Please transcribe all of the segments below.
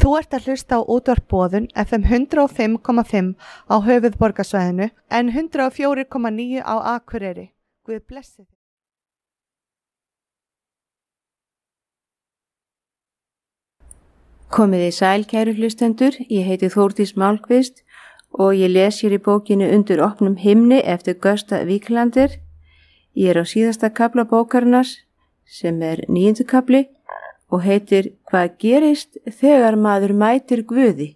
Þú ert að hlusta á útvarp Boðun FM 105,5 á höfuðborgarsvæðinu en 104,9 á Akureyri. Guð blessi þig. Komiði sæl kæru hlustendur, ég heiti Þórdís Málkvist og ég les hér í bókinni Undir opnum himni eftir Gösta Víklander. Ég er á síðasta kafla bókarinnar sem er 9. kafli og heitir Hvað gerist þegar maður mætir Guði?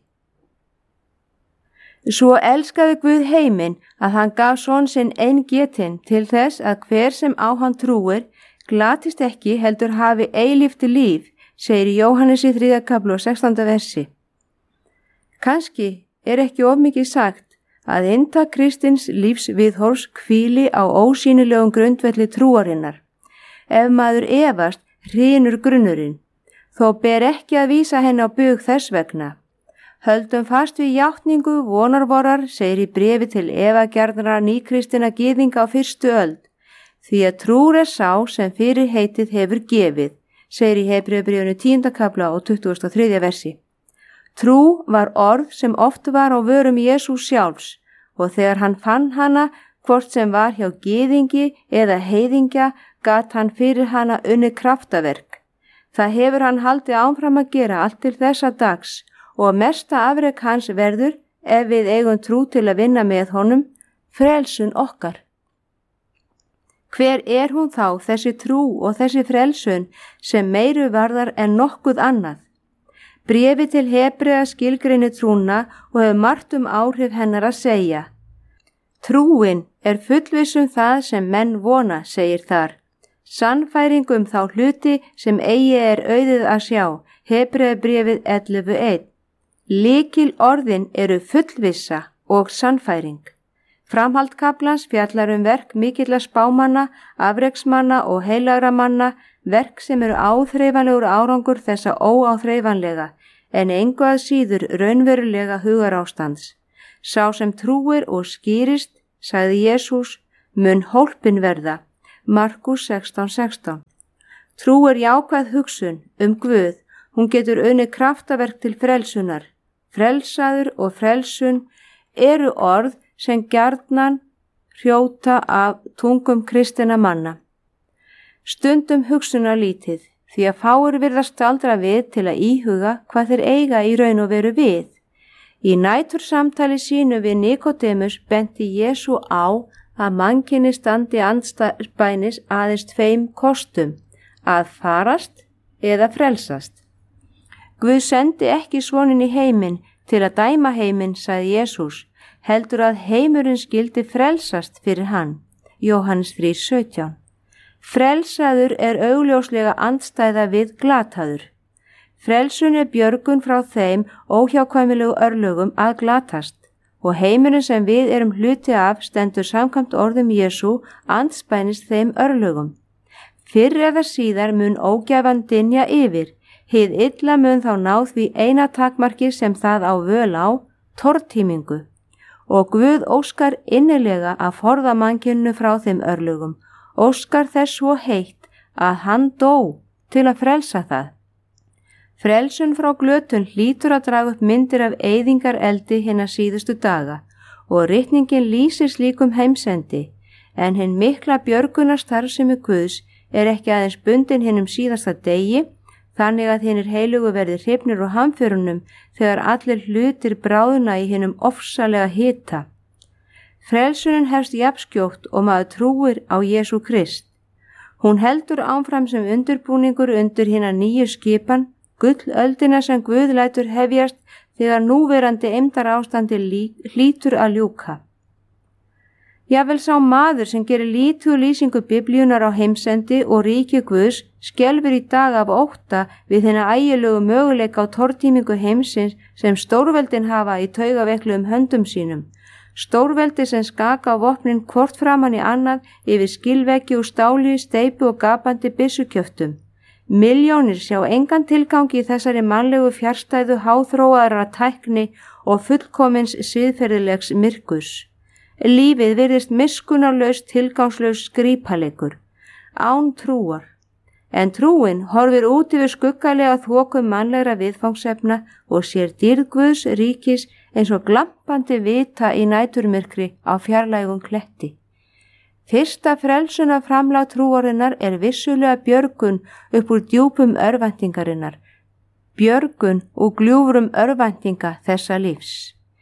Svo elskaði Guð heiminn að hann gaf son sinn eingetinn til þess að hver sem á hann trúir glatist ekki heldur hafi eilíft líf, segir í Jóhannesi 3. kafli og 16. versi. Kannski er ekki of mikið sagt að inntak kristins lífs viðhorfs hvíli á ósýnilegum grundvelli trúarinnar. Ef maður efast hrynur grunnurinn, þó ber ekki að vísa henni á bug þess vegna. Höldum fast við játningu vonarvorar, segir í bréfi til efagjarnra nýkristinna gyðinga á fyrstu öld, því að trúr er sá sem fyrir heitið hefur gefið, segir í Hebreubréfinu 10. kafla og 23. versi. Trú var orð sem oft var á vörum Jesús sjálfs og þegar hann fann hana, hvort sem var hjá gyðingi eða heiðingja, gat hann fyrir hana unnið kraftaverk. Það hefur hann haldið áfram að gera allt til þessa dags og mesta afrek hans verður, ef við eigum trú til að vinna með honum, frelsun okkar. Hver er hún þá, þessi trú og þessi frelsun sem meiru varðar en nokkuð annað? Bréfi til Hebrea skilgreinir trúna og hefur margt áhrif hennar að segja. Trúin er fullvissum það sem menn vona, segir þar. Sannfæring þá hluti sem eigi er auðið að sjá, Hebreubréfið 11:1. Lykil orðin eru fullvissa og sannfæring. Framhald kaflans fjallar verk mikilla spámanna, afreksmanna og heilagra manna, verk sem eru áþreifanlegur árangur þessa óáþreifanlega, en engu að síður raunverulega hugarástands. Sá sem trúir og skýrist, sagði Jesús, mun hólpin verða. Markus 16:16. Trú er jákvæð hugsun Guð, hún getur unnið kraftaverk til frelsunar. Frelsaður og frelsun eru orð sem gjarnan hrjóta af tungum kristinna manna. Stundum hugsunarlítið, því að fáir virðast staldra við til að íhuga hvað þeir eiga í raun og veru við. Í nætursamtali sínu við Nikodemus benti Jesú á að mannkyni standi andspænis aðeins 2 kostum, að farast eða frelsast. Guð sendi ekki soninn í heiminn til að dæma heiminn, sagði Jesús, heldur að heimurinn skyldi frelsast fyrir hann. Jóhannes 3:17. Frelsaður er augljóslega andstæða við glataður. Frelsun er björgun frá þeim óhjákvæmilegu örlögum að glatast. Og heimurinn sem við erum hluti af stendur samkvæmt orðum Jesú andspænis þeim örlögum. Fyrr eða síðar mun ógæfan dynja yfir, hið illa mun þá ná því eina takmarki sem það á völ á, tortímingu. Og Guð óskar innilega að forða mannkyninu frá þeim örlögum, óskar þess svo heitt að hann dó til að frelsa það. Frelsun frá glötun hlýtur að draga upp myndir af eyðingareldi hinna síðustu daga og ritningin lýsir slíkum heimsendi, en hinn mikla björgunarstarfsemi Guðs er ekki aðeins bundin hinum síðasta degi, þannig að hinnir heilugu verði hrifnir úr hamförunum þegar allir hlutir bráðna í hinum ofsalega hita. Frelsunin hefst jafnskjótt og maður trúir á Jesú Krist. Hún heldur áfram sem undirbúningur undir hinna nýju skipan, gullöldina sem Guð lætur hefjast þegar núverandi eymdar ástandi hlýtur að ljúka. Jafnvel sá maður sem gerir lítið lýsingu biblíunar á heimsendi og ríki Guðs skelfur í dag af ótta við hina ægilegu möguleika á tortímingu heimsins sem stórveldin hafa í taugaveiklum höndum sínum. Stórveldi sem skaka á vopnin hvort framan í annað yfir skilveggi úr stáli, steypu og gapandi byssukjöftum. Milljónir sjá engan tilgangi í þessari mannlegu fjarstæðu háþróaðra tækni og fullkomins siðferðilegs myrkurs. Lífið virðist miskunnarlaus tilgangslaus skrípaleikur, án trúar. En trúin horfir út yfir skuggalega þokum mannlegra viðfangsefna og sér dýrð Guðs ríkis eins og glampandi vita í næturmyrkri á fjarlægum kletti. Fyrsta frelsuna framlag trúarinnar er vissulega björgun upp úr djúpum örvæntingarinnar, björgun og gljúfrum örvæntinga þessa lífs.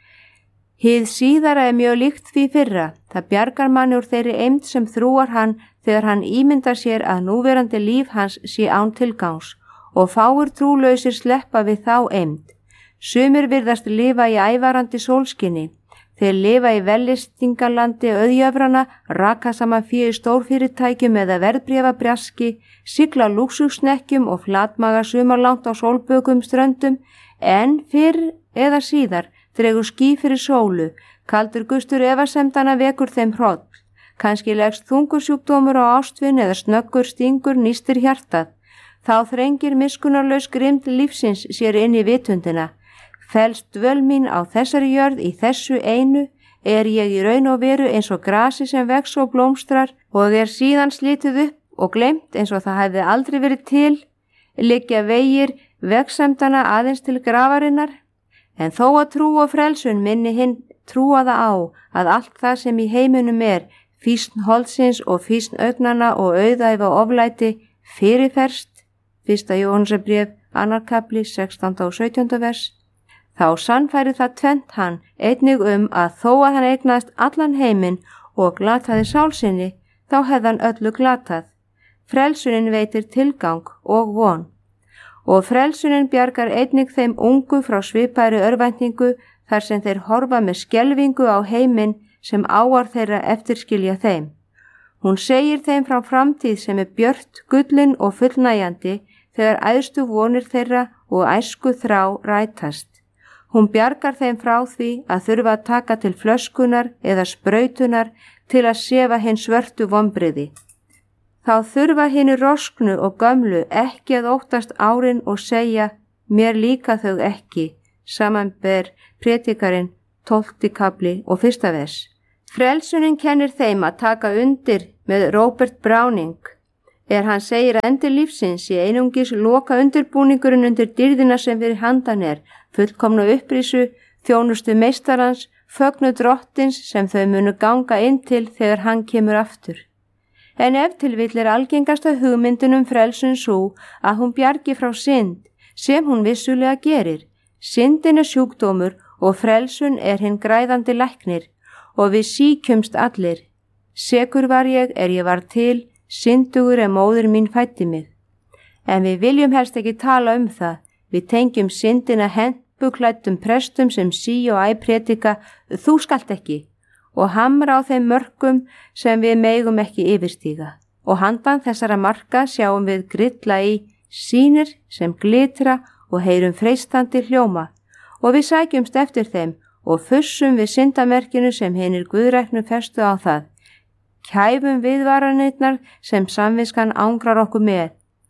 Hið síðara er mjög líkt því fyrra, það bjargar manni úr þeirri eymd sem þrúar hann þegar hann ímyndar sér að núverandi líf hans sé án tilgangs og fáir trúlausir sleppa við þá eymd. Sumir virðast lifa í ævarandi sólskinni, þeir lifa í vellistingalandi auðjöfrana, raka saman fyrir stórfyrirtækjum eða verðbréfabrjaski, sigla lúxusnekkjum og flatmaga sumarlangt á sólbökum ströndum, en fyrr eða síðar dregur ský fyrir sólu, kaldur gustur efasemdana vekur þeim hroll, kannski leggst þungursjúkdómur á ástvin eða snöggur stingur nístir hjartað. Þá þrengir miskunnarlaus grimmd lífsins sér inn í vitundina. Felst dvöl mín á þessari jörð í þessu einu, er ég í raun og veru eins og grasi sem vex og blómstrar og er síðan slitið upp og gleymt eins og það hefði aldrei verið til, liggja vegir vegsemdana aðeins til grafarinnar. En þó að trú og frelsun minni hinn trúaða á að allt það sem í heiminum er, fýsn holdsins og fýsn augnana og auðæfa oflæti fyrirferst, 1. Jóhannesarbréf, 2. kapli, 16. og 17. vers, þá sannfæri það tvennt hann einnig að þó að hann eignaðist allan heiminn og glataði sálsinni, þá hefði hann öllu glatað. Frelsunin veitir tilgang og von. Og frelsunin bjargar einnig þeim ungu frá svipaðri örvæntingu þar sem þeir horfa með skelfingu á heiminn sem áar þeirra eftirskilja þeim. Hún segir þeim frá framtíð sem er björt, gullin og fullnægjandi þegar æðstu vonir þeirra og æsku þrá rætast. Hún bjargar þeim frá því að þurfa að taka til flöskunar eða sprautunar til að sefa hinn svörtu vonbrigði. Þá þurfa hinu rosknu og gömlu ekki að óttast árin og segja, mér líka þau ekki, samanber Predikarinn 12. kapli og 1. vers. Frelsunin kennir þeim að taka undir með Robert Browning, hann segir að endir lífsins sé einungis loka undirbúningurinn undir dýrðina sem fyrir handan er, fullkomna upprísu, þjónustu meistarans, fögnu drottins sem þau munu ganga inn til þegar hann kemur aftur. En ef til vill er algengasta hugmyndin frelsun svo að hún bjargi frá synd, sem hún vissulega gerir. Syndin er sjúkdómur og frelsun er hinn græðandi læknir og við sýkjumst allir. Sekur var ég var til, syndugur móðir mín fæddi mig. En við viljum helst ekki tala það. Við tengjum syndina hempuklæddum prestum sem sí og æ predika, þú skalt ekki, og hamra á þeim mörkum sem við megum ekki yfirstíga. Og handan þessara marka sjáum við grilla í sýnir sem glitra og heyrum freistandi hljóma, og við sækjumst eftir þeim og fussum við syndamerkinu sem hinir guðræknu festu á það. Kæfum viðvaranirnar sem samviskan ángrar okkur með.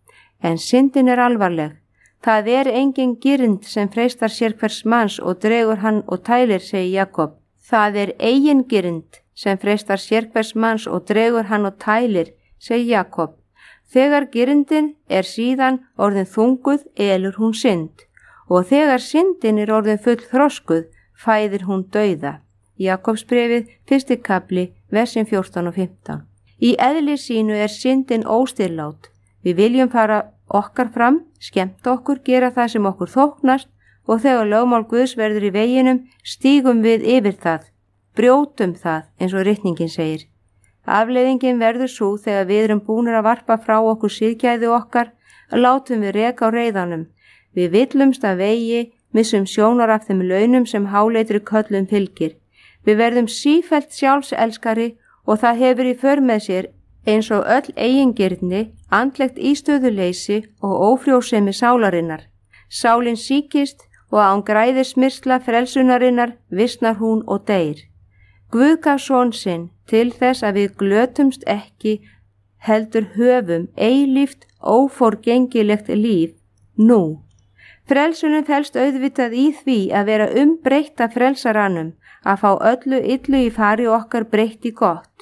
En syndin er alvarleg. Það er engin girind sem freistar sér hvers manns og dregur hann og tælir, segir Jakob. Það er eigin girind sem freistar sér hvers manns og dregur hann og tælir, segir Jakob. Þegar girindin er síðan orðin þunguð elur hún synd, og þegar syndin er orðin full þroskuð fæðir hún dauða. Jakobsbréfið, 1. kapli, versin 14 og 15. Í eðli sínu er syndin óstyrlát. Við viljum fara okkar fram, skemmta okkur, gera það sem okkur þóknast, og þegar lögmál Guðs verður í veginum, stígum við yfir það, brjótum það, eins og ritningin segir. Afleiðingin verður svo þegar við erum búnir að varpa frá okkur siðgæði okkar, látum við reka á reiðanum. Við villumst að vegi, missum sjónar af þeim launum sem háleitri köllum fylgir. Við verðum sífellt sjálfselskari og það hefur í för með sér eins og öll eigingirni, andlegt ístöðuleysi og ófrjósemi sálarinnar. Sálin sýkist og án græðismyrsla frelsunarinnar visnar hún og deyr. Guð gaf son sinn til þess að við glötumst ekki, heldur höfum eilíft óforgengilegt líf nú. Frelsunin felst auðvitað í því að vera umbreytt af frelsaranum, að fá öllu illu í fari okkar breytt í gott.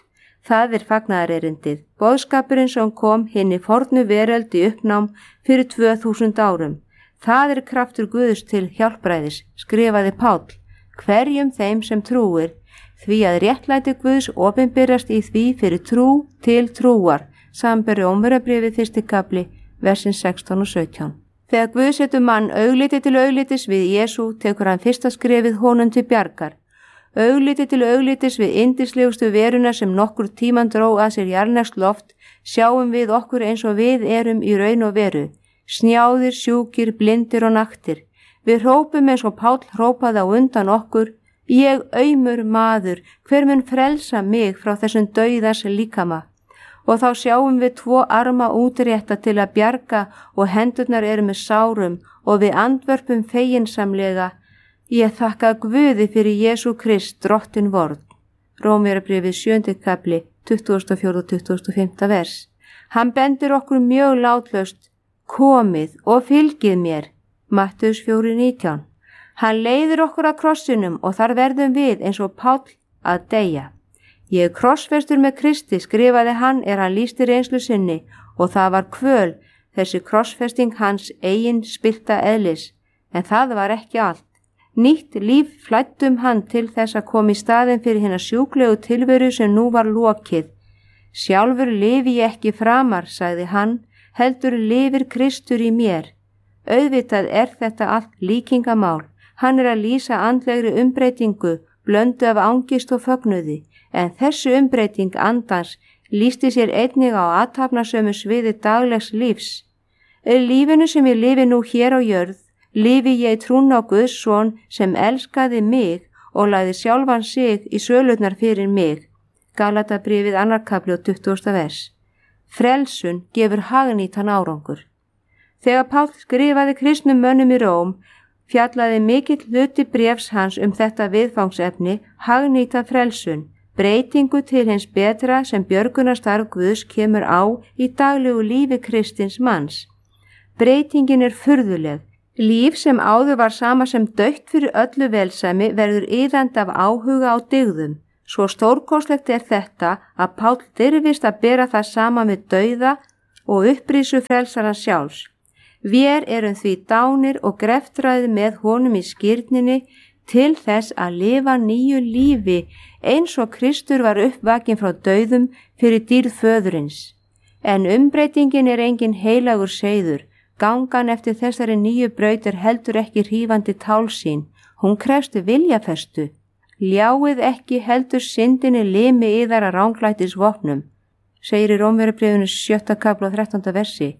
Það fagnaðarerindið, boðskapurinn sem kom hinni fornu veröld í uppnám fyrir 2000 árum. Það kraftur Guðs til hjálpræðis, skrifaði Páll, hverjum þeim sem trúir, því að réttlæti Guðs opinberast í því fyrir trú til trúar, samanber Rómverjabréfið 1. kafli, versin 16 og 17. Þegar Guð setur mann augliti til auglitis við Jesú, tekur hann fyrsta skrefið honum til bjargar. Augliti til auglitis við yndislegustu veruna sem nokkur tíman dró að sér jarðneskt loft, sjáum við okkur eins og við erum í raun og veru, snjáðir, sjúkir, blindir og naktir. Við hrópum eins og Páll hrópaði á undan okkur, ég aumur maður, hver mun frelsa mig frá þessum dauðas líkama? Og þá sjáum við 2 arma útrétta til að bjarga og hendurnar eru með sárum og við andvörpum feginsamlega, ég þakka Guði fyrir Jesú Krist, drottin vorn. Rómverjabréfið 7. kafli, 24. og 25. vers. Hann bendir okkur mjög látlaust, komið og fylgið mér. Mattheus 4:19. Hann leiðir okkur að krossinum og þar verðum við eins og Páll að deyja. Ég krossfestur með Kristi, skrifaði hann hann lýsti reynslu sinni og það var kvöl, þessi krossfesting hans eigin spillta eðlis, en það var ekki allt. Nýtt líf flættum hann til þess að koma í staðinn fyrir hina sjúklegu tilveru sem nú var lokið. Sjálfur lifi ég ekki framar, sagði hann, heldur lifir Kristur í mér. Auðvitað þetta allt líkingamál. Hann að lýsa andlegri umbreytingu, blöndu af angist og fögnuði, en þessu umbreyting andans lýsti sér einnig á athafnasömu sviði daglegs lífs. Lífinu sem ég lifi nú hér á jörð, lifi ég trún á Guðs son sem elskaði mig og lagði sjálfan sig í sölurnar fyrir mig. Galatabréfið 2. kafli og 20. vers. Frelsun gefur hagnýtan árangur. Þegar Páll skrifaði kristnum mönnum í Róm, fjallaði mikill hluti bréfs hans þetta viðfangsefni, hagnýta frelsun, breytingu til hins betra sem björgunarstarf Guðs kemur á í daglegu lífi kristins manns. Breytingin furðuleg. Líf sem áður var sama sem dautt fyrir öllu velsæmi verður iðandi af áhuga á dygðum. Svo stórkostlegt þetta að Páll dirfist að bera það sama með dauða og upprísu frelsarans sjálfs. Vér erum því dánir og greftraðið með honum í skírninni til þess að lifa nýju lífi eins og Kristur var uppvakin frá dauðum fyrir dýrð föðurins. En umbreytingin engin heilagur seiður. Gangan eftir þessari nýju braut heldur ekki hrífandi tálsýn. Hún krefst viljafestu. Ljáið ekki heldur syndinni limi yðar að ránglætis vopnum, segir í Rómverjabréfinu 7. kafli og 13. versi.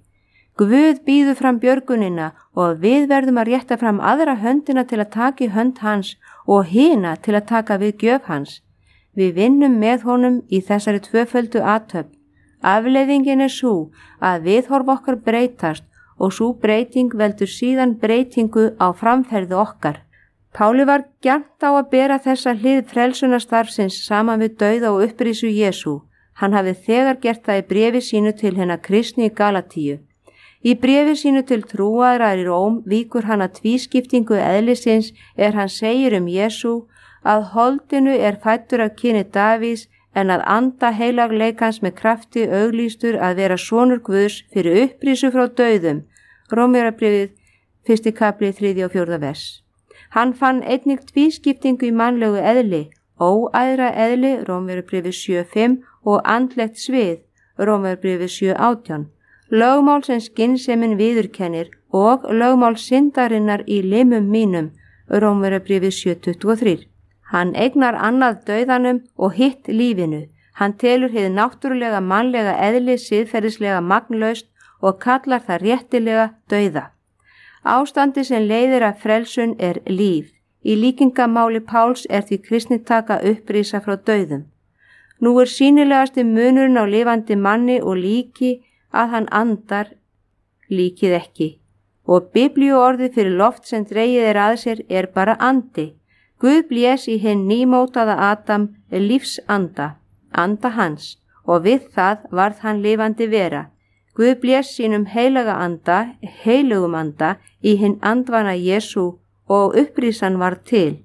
Guð býður fram björgunina og við verðum að rétta fram aðra höndina til að taka í hönd hans og hina til að taka við gjöf hans. Við vinnum með honum í þessari tvöföldu athöfn. Afleiðingin sú að viðhorf okkar breytast og sú breyting veldur síðan breytingu á framferði okkar. Páli var gjarnt á að bera þessa hlið frelsunarstarfsins saman við dauða og upprísu Jesú. Hann hafði þegar gert það í bréfi sínu til hinna kristni í Galatíu. Í bréfi sínu til trúaðra í Róm víkur hann að tvískiptingu eðlisins hann segir Jesú að holdinu fæddur af kyni Davíðs en að anda heilagleikans með krafti auglýstur að vera sonur Guðs fyrir upprísu frá dauðum. Rómverjabréfið 1. kafli 3. og 4. vers. Hann fann einnig tvískiptingu í mannlegu eðli, óæðra eðli, Rómverjabréfið 7:5 og andlegt svið, Rómverjabréfið 7:18. Lögmál sem skynsemin viðurkennir og lögmál syndarinnar í limum mínum, Rómverjabréfið 7:23. Hann eignar annað dauðanum og hitt lífinu. Hann telur hið náttúrulega mannlega eðli siðferðislega magnlaust og kallar það réttilega dauða. Ástandi sem leiðir af frelsun líf. Í líkingamáli Páls því kristni taka upprísa frá dauðum. Nú sýnilegasti munurinn á lifandi manni og líki að hann andar, líkið ekki. Og biblíuorðið fyrir loft sem dregið að sér bara andi. Guð blés í hinn nýmótaða Adam lífsanda, anda hans, og við það varð hann lifandi vera. Guð blés sínum heilaga anda, heilugum anda, í hinn andvana Jesú og upprísan var til.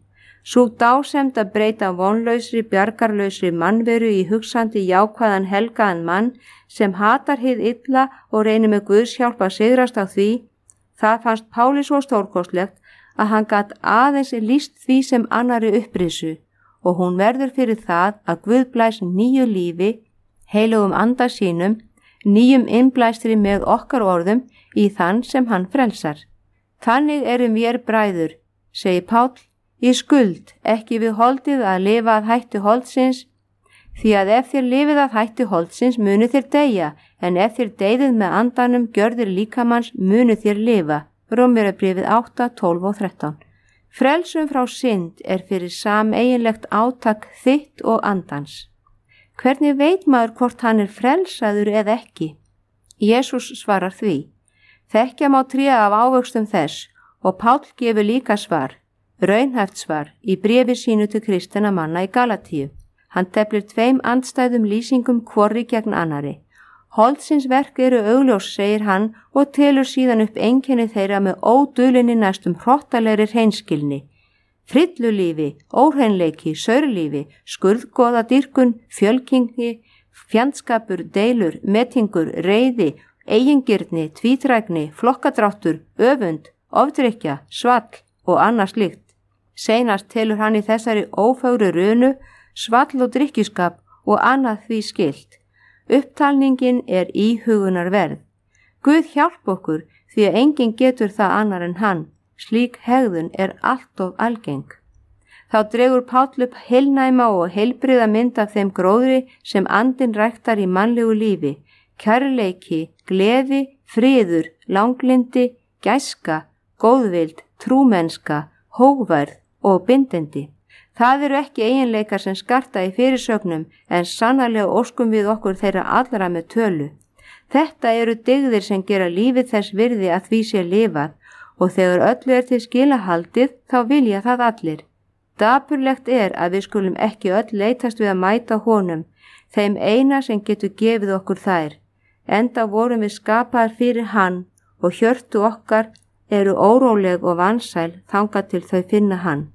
Sú dásemd að breyta vonlausri, bjargarlausri mannveru í hugsandi jákvæðan helgaðan mann sem hatar hið illa og reynir með Guðs hjálp að sigrast á því, það fannst Páli svo stórkostlegt að hann gat aðeins lýst því sem annari upprisu og hún verður fyrir það að Guð blæs nýju lífi, heilugum anda sínum, nýjum innblæstri með okkar orðum í þann sem hann frelsar. Þannig erum vér bræður, segir Páll, í skuld, ekki við holdið að lifa að hættu holdsins, því að ef þér lifið að hættu holdsins munu þér deyja, en ef þér deyðið með andanum gjörðir líkamanns munu þér lifa. Rómverjabréfið 8, 12 og 13. Frelsun frá synd er fyrir sameiginlegt átak þitt og andans. Hvernig veit maður hvort hann er frelsaður eða ekki? Jesús svarar því. Þekkja má tré af ávöxtum þess og Páll gefur líka svar, raunhæft svar í bréfi sínu til kristinna manna í Galatíu. Hann teflir tveim andstæðum lýsingum hvorri gegn annari. Holdsins verk eru augljós, segir hann og telur síðan upp einkenni þeirra með ódulinni næstum hrottalegri hreinskilni. Frillulífi, óhreinleiki, saurlífi, skurðgoðadýrkun, fjölkingi, fjandskapur, deilur, metingur, reiði, eigingirni, tvítrækni, flokkadráttur, öfund, ofdrykkja, svall og annað slíkt. Seinast telur hann í þessari ófögru runu, svall og drykkjuskap og annað því skylt. Upptalningin er íhugunar verð. Guð hjálp okkur því að enginn getur það annar en hann. Slík hegðun er allt of algeng. Þá dregur Páll upp heilnæma og heilbriða mynd af þeim gróðri sem andinn ræktar í mannlegu lífi. Kærleiki, gleði, friður, langlindi, gæska, góðvild, trúmennska, hógværð og bindindi. Það eru ekki eiginleikar sem skarta í fyrirsögnum en sannarlega óskum við okkur þeirra allra með tölu. Þetta eru dygðir sem gera lífið þess virði að því sé lifað og þegar öllu er til skila haldið þá vilja það allir. Dapurlegt er að við skulum ekki öll leitast við að mæta honum, þeim eina sem getur gefið okkur þær. Enda vorum við skapaðar fyrir hann og hjörtu okkar eru óróleg og vansæl þangað til þau finna hann.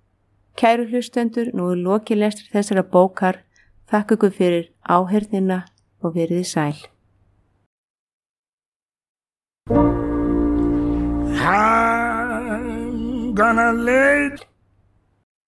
Kæru hlustendur, nú er lokið lestri þessara bókar. Þakka ykkur fyrir áheyrnina og verið sæl. I'm gonna lay